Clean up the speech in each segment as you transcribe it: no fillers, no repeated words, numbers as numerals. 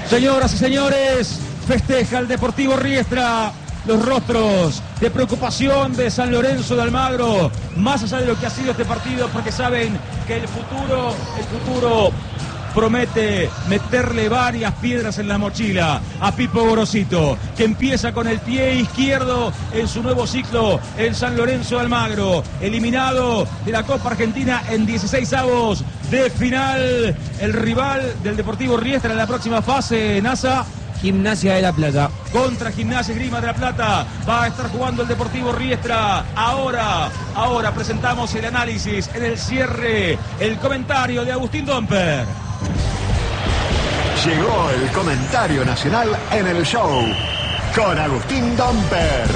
Señoras y señores, festeja el Deportivo Riestra. Los rostros de preocupación de San Lorenzo de Almagro, más allá de lo que ha sido este partido, porque saben que el futuro promete meterle varias piedras en la mochila a Pipo Gorosito, que empieza con el pie izquierdo en su nuevo ciclo en San Lorenzo de Almagro, eliminado de la Copa Argentina en 16avos de final. El rival del Deportivo Riestra en la próxima fase, NASA, Gimnasia de La Plata. Contra Gimnasia Esgrima de La Plata va a estar jugando el Deportivo Riestra. Ahora presentamos el análisis en el cierre, el comentario de Agustín Domper. Llegó el comentario nacional en el show con Agustín Domper.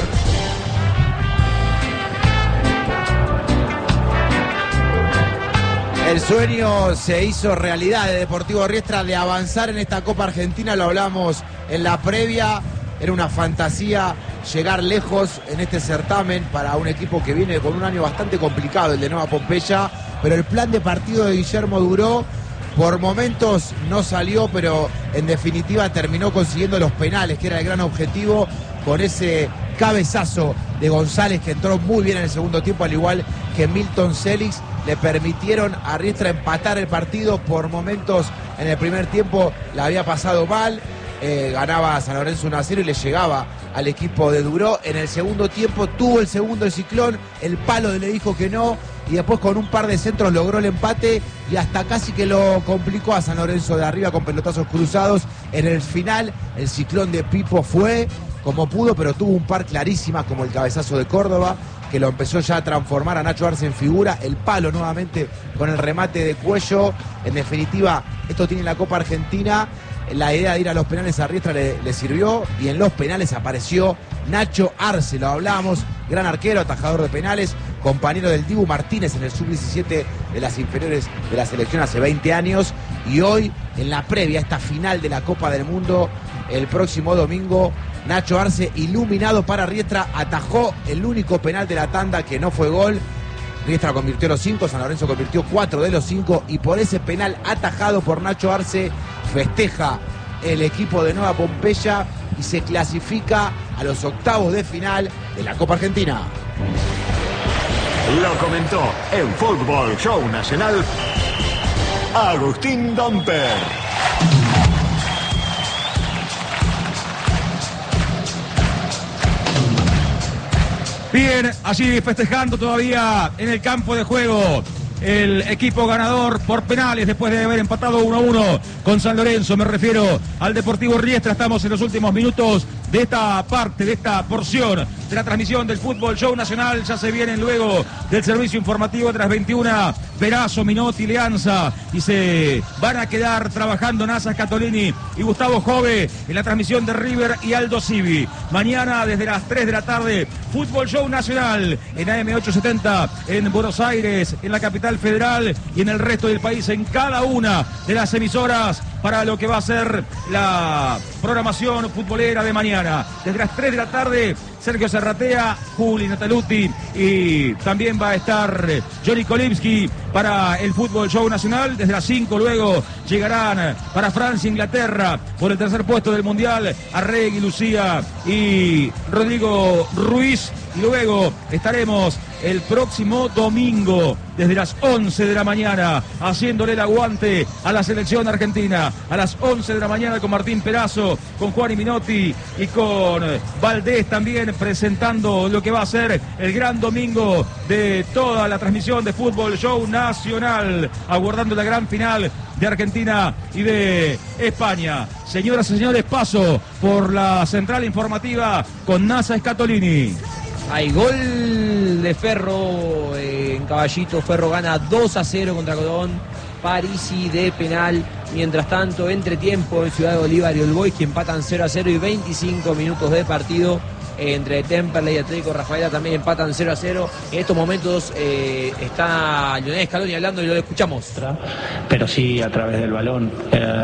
El sueño se hizo realidad de Deportivo Riestra de avanzar en esta Copa Argentina, lo hablamos en la previa, era una fantasía llegar lejos en este certamen para un equipo que viene con un año bastante complicado, el de Nueva Pompeya, pero el plan de partido de Guillermo duró, por momentos no salió, pero en definitiva terminó consiguiendo los penales, que era el gran objetivo, con ese cabezazo de González que entró muy bien en el segundo tiempo, al igual que Milton Celix. Le permitieron a Riestra empatar el partido. Por momentos en el primer tiempo la había pasado mal, ganaba San Lorenzo 1-0 y le llegaba al equipo de Duró. En el segundo tiempo tuvo el segundo de Ciclón, el palo le dijo que no, y después con un par de centros logró el empate y hasta casi que lo complicó a San Lorenzo de arriba con pelotazos cruzados. En el final el Ciclón de Pipo fue como pudo, pero tuvo un par clarísimas como el cabezazo de Córdoba, que lo empezó ya a transformar a Nacho Arce en figura, el palo nuevamente con el remate de Cuello. En definitiva, esto tiene la Copa Argentina, la idea de ir a los penales a Riestra le sirvió, y en los penales apareció Nacho Arce, lo hablábamos, gran arquero, atajador de penales, compañero del Dibu Martínez en el sub-17 de las inferiores de la selección hace 20 años, y hoy en la previa, esta final de la Copa del Mundo, el próximo domingo, Nacho Arce, iluminado para Riestra, atajó el único penal de la tanda que no fue gol. Riestra convirtió los 5, San Lorenzo convirtió 4 de los 5, y por ese penal atajado por Nacho Arce festeja el equipo de Nueva Pompeya y se clasifica a los octavos de final de la Copa Argentina. Lo comentó en Fútbol Show Nacional Agustín Domper. Bien, allí festejando todavía en el campo de juego el equipo ganador por penales después de haber empatado 1-1 con San Lorenzo. Me refiero al Deportivo Riestra. Estamos en los últimos minutos de esta parte, de esta porción de la transmisión del Fútbol Show Nacional. Ya se vienen luego del servicio informativo de las 21, Perazo, Minotti, Leanza, y se van a quedar trabajando Nasa Scatolini y Gustavo Jove en la transmisión de River y Aldo Civi. Mañana desde las 3 de la tarde, Fútbol Show Nacional en AM870 en Buenos Aires, en la capital federal y en el resto del país, en cada una de las emisoras, para lo que va a ser la programación futbolera de mañana. Desde las 3 de la tarde, Sergio Serratea, Juli Nataluti, y también va a estar Johnny Kolibski para el Fútbol Show Nacional. Desde las 5 luego llegarán para Francia e Inglaterra por el tercer puesto del Mundial Arregui, Lucía y Rodrigo Ruiz. Y luego estaremos el próximo domingo desde las 11 de la mañana haciéndole el aguante a la selección argentina. A las 11 de la mañana con Martín Perazo, con Juan y Minotti y con Valdés también presentando lo que va a ser el gran domingo de toda la transmisión de Fútbol Show Nacional, aguardando la gran final de Argentina y de España. Señoras y señores, paso por la central informativa con Nasa Scatolini. Hay gol de Ferro en Caballito. Ferro gana 2-0 contra Codón. Parisi de penal. Mientras tanto, entretiempo en Ciudad de Bolívar y All Boys, que empatan 0-0 y 25 minutos de partido. Entre Temperley y Atlético Rafaela también empatan 0-0. En estos momentos está Lionel Scaloni hablando y lo escuchamos. Pero sí a través del balón.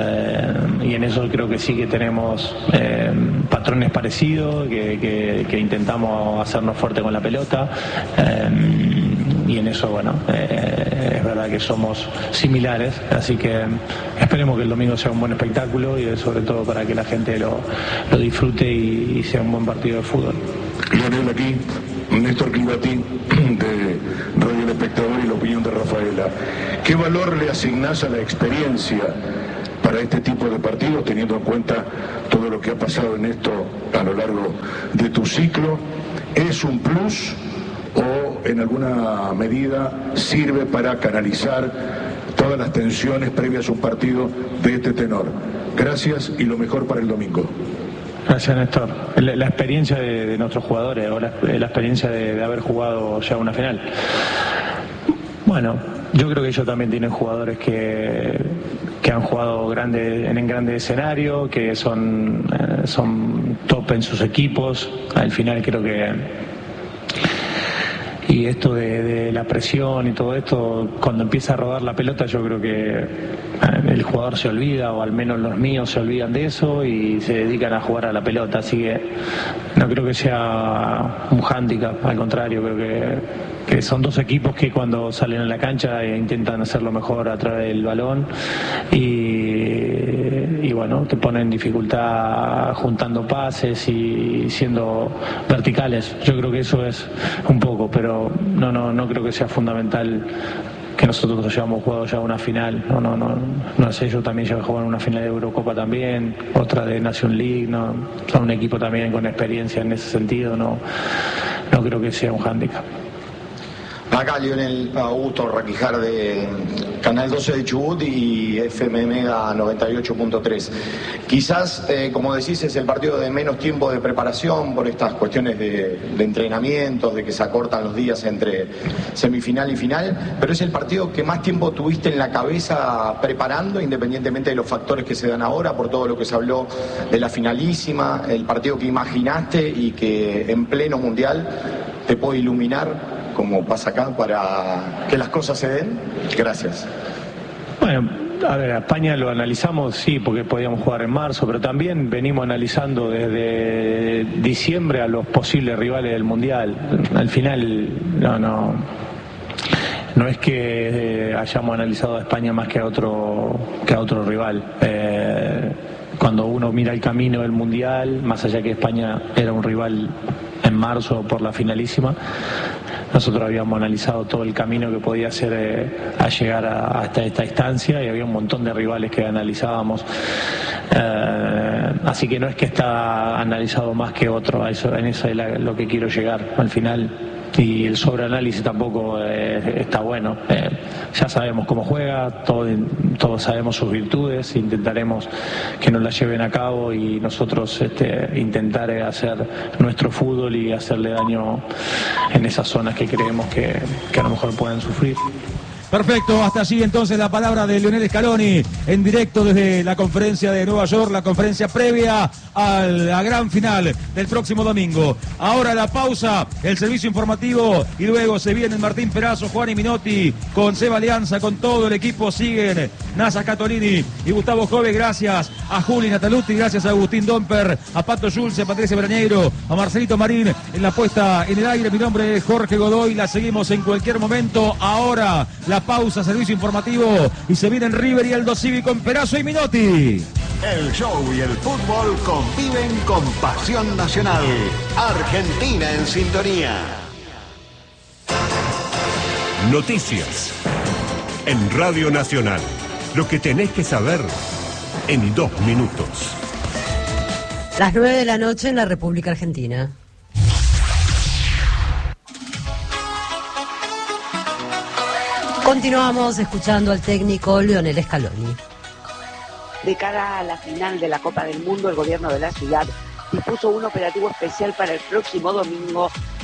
Y en eso creo que sí que tenemos patrones parecidos, que intentamos hacernos fuerte con la pelota. y en eso, bueno, es verdad que somos similares, así que esperemos que el domingo sea un buen espectáculo y sobre todo para que la gente lo disfrute y sea un buen partido de fútbol. Lionel, aquí Néstor Clivati de Radio El Espectador y la opinión de Rafaela. ¿Qué valor le asignás a la experiencia para este tipo de partidos, teniendo en cuenta todo lo que ha pasado en esto a lo largo de tu ciclo? ¿Es un plus o en alguna medida sirve para canalizar todas las tensiones previas a un partido de este tenor? Gracias y lo mejor para el domingo. Gracias, Néstor. La experiencia de nuestros jugadores, o la experiencia de haber jugado ya una final. Bueno, yo creo que ellos también tienen jugadores que han jugado en grandes escenarios, que son top en sus equipos. Al final creo que... Y esto de la presión y todo esto, cuando empieza a rodar la pelota, yo creo que el jugador se olvida, o al menos los míos se olvidan de eso y se dedican a jugar a la pelota. Así que no creo que sea un hándicap, al contrario, creo que son dos equipos que cuando salen a la cancha intentan hacerlo mejor a través del balón y bueno, te ponen en dificultad juntando pases y siendo verticales. Yo creo que eso es un poco, pero no creo que sea fundamental que nosotros hayamos jugado ya una final. No sé, yo también ya jugué en una final de Eurocopa también, otra de Nation League, son un equipo también con experiencia en ese sentido, no creo que sea un hándicap. Acá Lionel Augusto Raquijar de Canal 12 de Chubut y FM Mega 98.3. Quizás, como decís, es el partido de menos tiempo de preparación por estas cuestiones de entrenamientos, de que se acortan los días entre semifinal y final, pero es el partido que más tiempo tuviste en la cabeza preparando, independientemente de los factores que se dan ahora, por todo lo que se habló de la finalísima, el partido que imaginaste y que en pleno mundial te puede iluminar, como pasa acá, para que las cosas se den. Gracias. Bueno, a ver, a España lo analizamos, sí, porque podíamos jugar en marzo, pero también venimos analizando desde diciembre a los posibles rivales del Mundial. Al final, no es que hayamos analizado a España más que a otro rival. Cuando uno mira el camino del Mundial, más allá que España era un rival en marzo por la finalísima, nosotros habíamos analizado todo el camino que podía hacer a llegar hasta esta instancia y había un montón de rivales que analizábamos. Así que no es que está analizado más que otro, en eso es lo que quiero llegar al final. Y el sobreanálisis tampoco está bueno. Ya sabemos cómo juega, todos sabemos sus virtudes, intentaremos que nos las lleven a cabo y nosotros intentar hacer nuestro fútbol y hacerle daño en esas zonas que creemos que a lo mejor pueden sufrir. Perfecto, hasta allí entonces la palabra de Lionel Scaloni en directo desde la conferencia de Nueva York, la conferencia previa a la gran final del próximo domingo. Ahora la pausa, el servicio informativo y luego se vienen Martín Perazo, Juan y Minotti con Seba Alianza, con todo el equipo, siguen Nasa Catolini y Gustavo Jove. Gracias a Juli Nataluti, gracias a Agustín Domper, a Pato Schulze, a Patricia Brañeiro, a Marcelito Marín en la puesta en el aire. Mi nombre es Jorge Godoy, la seguimos en cualquier momento. Ahora la pausa, servicio informativo y se vienen River y Aldo Civi con Perazo y Minotti. El show y el fútbol conviven con pasión nacional. Argentina en sintonía. Noticias en Radio Nacional. Lo que tenés que saber en 2 minutos. Las 9 de la noche en la República Argentina. Continuamos escuchando al técnico Lionel Scaloni. De cara a la final de la Copa del Mundo, el gobierno de la ciudad dispuso un operativo especial para el próximo domingo